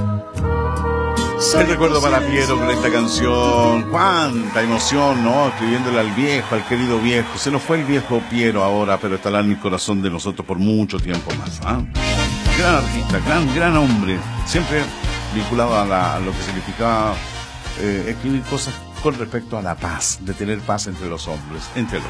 El recuerdo para Piero con esta canción. Cuánta emoción, ¿no? Escribiéndole al viejo, al querido viejo. Se nos fue el viejo Piero ahora, pero estará en el corazón de nosotros por mucho tiempo más. Gran artista, gran hombre. Siempre vinculado a lo que significaba escribir cosas con respecto a la paz, de tener paz entre los hombres,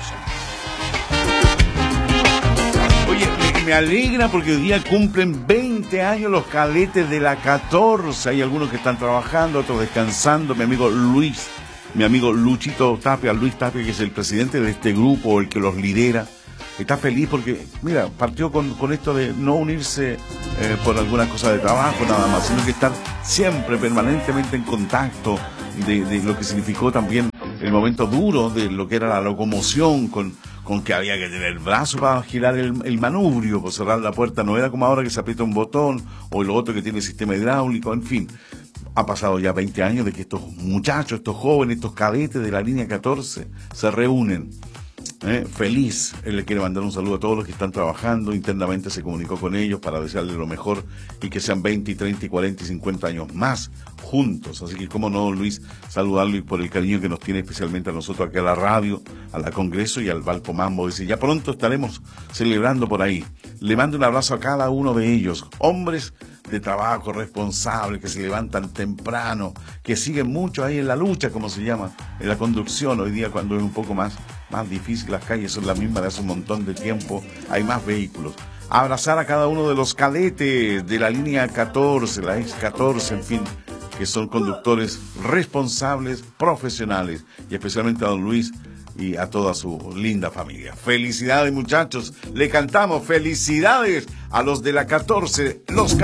Oye, me alegra porque hoy día cumplen 20 años los cadetes de la 14. Hay algunos que están trabajando, otros descansando. Mi amigo Luchito Tapia, Luis Tapia, que es el presidente de este grupo, el que los lidera, está feliz porque, mira, partió con esto de no unirse por alguna cosa de trabajo nada más, sino que estar siempre, permanentemente en contacto de lo que significó también el momento duro de lo que era la locomoción con que había que tener el brazo para girar el manubrio, por cerrar la puerta. No era como ahora que se aprieta un botón, o el otro que tiene el sistema hidráulico, en fin. Ha pasado ya 20 años de que estos muchachos, estos jóvenes, estos cadetes de la línea 14 se reúnen. Feliz, él le quiere mandar un saludo a todos los que están trabajando. Internamente se comunicó con ellos para desearles lo mejor y que sean 20, 30, 40 y 50 años más juntos. Así que, cómo no, Luis, saludarlo y por el cariño que nos tiene especialmente a nosotros aquí a la radio, a la Congreso y al Valpo Mambo. Dice, ya pronto estaremos celebrando por ahí. Le mando un abrazo a cada uno de ellos, hombres de trabajo, responsables, que se levantan temprano, que siguen mucho ahí en la lucha, como se llama, en la conducción. Hoy día, cuando es un poco más difícil, las calles son las mismas de hace un montón de tiempo, hay más vehículos. Abrazar a cada uno de los cadetes de la línea 14, la ex 14, en fin, que son conductores responsables, profesionales, y especialmente a don Luis y a toda su linda familia. Felicidades, muchachos, le cantamos felicidades a los de la 14, los